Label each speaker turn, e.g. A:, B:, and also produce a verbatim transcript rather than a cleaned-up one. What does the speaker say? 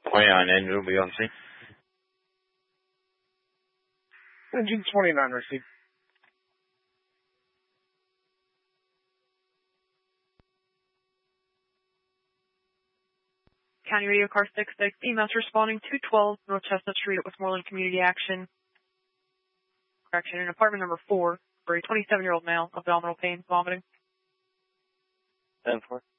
A: twenty-nine engine will be on scene.
B: Engine twenty-nine received.
C: County Radio Car six six, E M S responding two twelve North Chestnut Street at Westmoreland Community Action. Correction, in apartment number four for a twenty-seven-year-old male, abdominal pain, vomiting.
A: ten four.